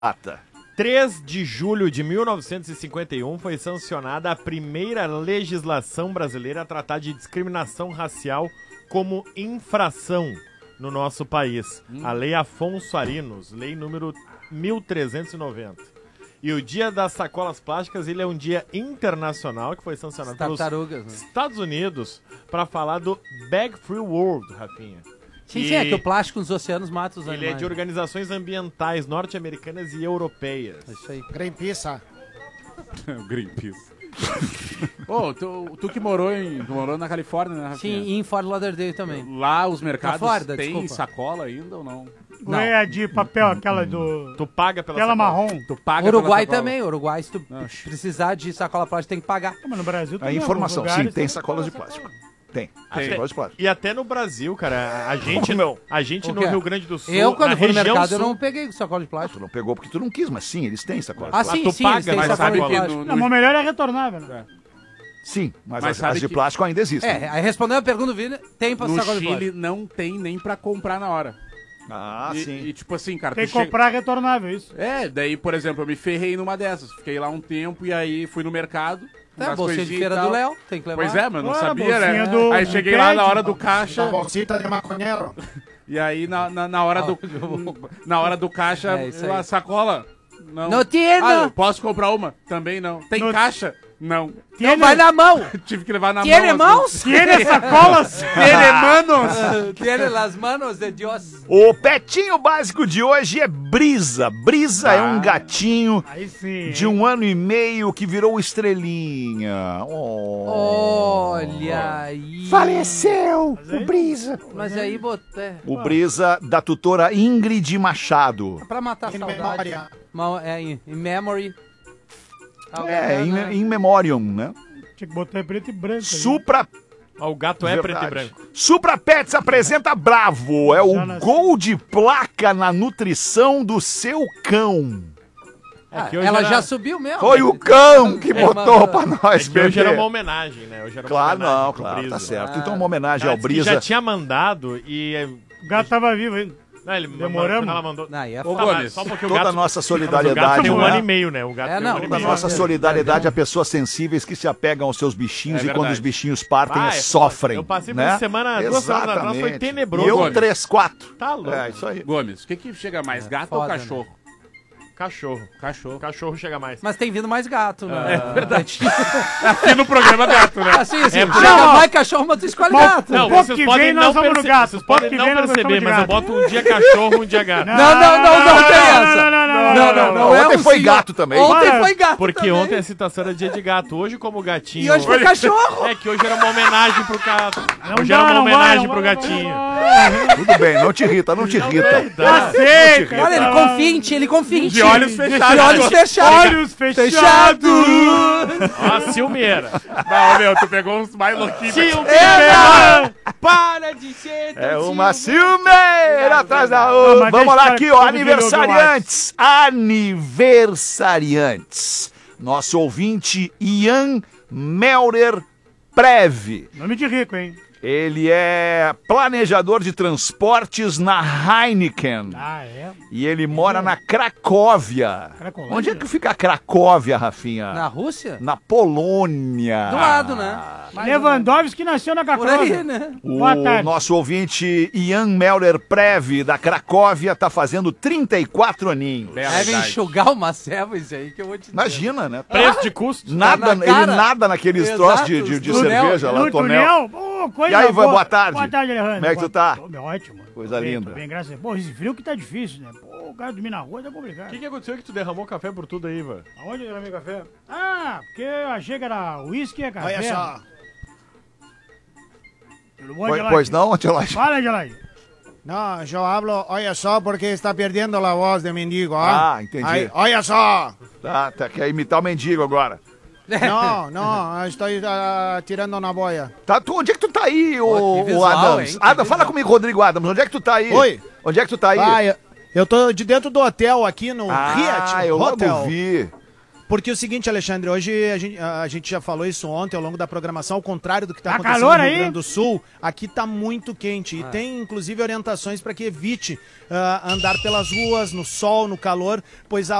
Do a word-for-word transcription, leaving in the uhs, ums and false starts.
Ata. três de julho de mil novecentos e cinquenta e um foi sancionada a primeira legislação brasileira a tratar de discriminação racial como infração no nosso país. Hum. A Lei Afonso Arinos, lei número mil trezentos e noventa. E o Dia das Sacolas Plásticas, ele é um dia internacional que foi sancionado pelos né? Estados Unidos para falar do Bag Free World, Rafinha. Sim, sim, é que o plástico nos oceanos mata os animais. Ele é de organizações ambientais norte-americanas e europeias. É isso aí. Greenpeace. Greenpeace. Ô, tu, tu que morou, em, tu morou na Califórnia, né, Rafinha? Sim, e em Fort Lauderdale também. Lá os mercados Flórida, têm desculpa. sacola ainda ou não? Não é a de papel, aquela do... Tu paga pela Aquela sacola. marrom. Tu paga Uruguai pela sacola. também, Uruguai, se tu Não. precisar de sacola plástica, tem que pagar. Mas no Brasil A também. informação, alguns sim, lugares tem sacolas de plástico. Tem, tem Até- sacolas de plástico. E até no Brasil, cara, a gente, Como não? a gente O no quê? Rio Grande do Sul, Eu, quando na fui no região mercado, eu sul, não peguei sacola de Tu plástico. não pegou porque tu não quis, mas sim, eles têm sacolas de Ah, plástico. sim, tu sim, paga, eles têm mas sacola sabe de que plástico. no- Não, mas o melhor é retornável, né? Sim, mas, Mas as, sabe as de que- plástico ainda existem. É, aí respondendo a pergunta do Vini, tem pra No sacola de Chile plástico. não tem nem pra comprar na hora. Ah, e, sim. E tipo assim, cara, Tem tu que chega- comprar retornável, isso. É, daí, por exemplo, eu me ferrei numa dessas. Fiquei lá um tempo e aí fui no mercado. É, umas bolsinha de coisinhas feira e tal. do Léo, tem que levar. Pois é, mas não Ué, sabia, né? bolsinha do- Aí do cheguei lá na pet. hora do caixa. Bolsita de maconheiro. E aí na, na, na hora do. Na hora do caixa, É, isso eu, aí. a sacola. Não. Não tinha! Ah, eu posso comprar uma? Também não. Tem No- caixa? Não. Não vai na mão! Tive que levar na Tiene mão. mãos? Tiene sacolas? Tiene manos! Tiene las manos de Dios. O petinho básico de hoje é Brisa. Brisa é um gatinho Aí sim. de um ano e meio que virou estrelinha. Oh. Olha aí. Faleceu o Brisa. Mas aí boté. O Brisa da tutora Ingrid Machado. Pra matar a Em saudade. memória. Mal- É, em, em memory. É, né? in, in memoriam, né? Tinha que botar preto e branco. ali. Supra, Ó, o gato é preto e verdade. branco. Supra Pets apresenta Bravo. É Já o nasceu. gol de placa na nutrição do seu cão. Ah, que hoje ela era- já subiu mesmo. Foi né? o cão que É, botou mas- pra É nós, que hoje era bebê. uma homenagem, né? Hoje era uma Claro, homenagem não, pro claro, Brisa. tá certo. Ah. Então, uma homenagem Ela ao disse que Brisa. já tinha mandado e... O gato tava vivo ainda. Não, ele Demoramos? Quando ela mandou... Não, aí é Ô, Tá, foda. Gomes, só porque o Toda a gato... nossa Mas o gato solidariedade, tem um né? ano e meio, né? O gato É, tem não, um ano e Toda a meio. nossa solidariedade a pessoas sensíveis que se apegam aos seus bichinhos É e quando verdade. os bichinhos partem, Ah, é sofrem. Eu passei por né? uma semana, duas semanas atrás, foi Exatamente. tenebroso. E eu, Gomes. três, quatro. Tá louco. É, isso aí. Gomes, o que que chega mais, gato foda, ou né? cachorro? Cachorro. Cachorro. Cachorro chega mais. Mas tem vindo mais gato, né? É verdade. Aqui no programa gato, né? Assim, assim, É, chega não. mais cachorro, mas tu escolhe Mas- gato. Não, Um pouco vocês que podem vem, não nós vamos no perceber, gato. vocês Um pouco podem que não vem, nós perceber, estamos de mas eu gato. boto um dia cachorro, um dia gato. Não, não, não, não tem essa. Não, não, não, Não, não, não. Ontem é um foi senhor. gato também. Ontem Para. foi gato Porque também. ontem a citação era dia de gato, hoje como gatinho. E hoje foi cachorro. É que hoje era uma homenagem pro gato. Não Hoje dá, era uma não vai, homenagem não pro vai, gatinho. não vai. Tudo bem, não te irrita, não te irrita. Tá. Aceita. Olha, ele confia em ti, ele confia em ti. De olhos fechados. De olhos fechados. Olhos fechados. Ó, a Silmeira. Não, meu, tu pegou uns mais louquinhos. Silmeira! Para de ser É uma ciumeira atrás da Não, outra. mas Vamos deixa lá o aqui, cara ó. todo dia ouvir o Aniversariantes. Aniversariantes. Nosso ouvinte, Ian Melder Preve. Nome de rico, hein? Ele é planejador de transportes na Heineken. Ah, é? E ele mora na Cracóvia. Cracolândia? Onde é que fica a Cracóvia, Rafinha? Na Rússia? Na Polônia. Do lado, né? Mais ou Lewandowski nasceu na menos. Por aí, Cracóvia. né? O Boa tarde. nosso ouvinte Ian Melder Preve, da Cracóvia, tá fazendo trinta e quatro aninhos. É a Deve verdade. enxugar uma ceva isso aí que eu vou te dizer. Imagina, né? Preço de custo. Nada, Tá na ele cara. nada naqueles Exato, troços de, de, de túnel, cerveja lá, No tonel. túnel? Pô, coisa E aí, Ivan, boa. boa tarde. Boa tarde, Alejandro. Como é que tu tá? Tô bem, ótimo. Coisa Tô bem, linda. Tô bem, graças a Deus. Pô, esse frio que tá difícil, né? Pô, o cara dormir na rua tá complicado. O que, que aconteceu que tu derramou café por tudo aí, Ivan? Aonde eu derramei café? Ah, porque eu achei que era uísque e café. Olha só. Tudo bom, Pois, Adelaide? pois não, Adelaide? Fala, Adelaide. No, yo hablo, oye só, porque está perdiendo la voz de mendigo, ¿ah? Ah, entendi. Ay, oye só. Tá, tá, quer imitar o mendigo agora. No, no, estoy ah, tirando na boia. Tá, tu, onde é que tu tá aí, Pô, ô, que ô visual, Adams? hein? Que Adam, fala visual. comigo, Rodrigo Adams, onde é que tu tá aí? Oi. Onde é que tu tá aí? Ah, eu, eu tô de dentro do hotel aqui no Ah, Hyatt eu Hotel. logo vi. Porque é o seguinte, Alexandre, hoje a gente, a gente já falou isso ontem ao longo da programação, ao contrário do que está Tá acontecendo calor no Rio aí? Grande do Sul, aqui tá muito quente e tem inclusive orientações para que evite ah, andar pelas ruas, no sol, no calor, pois a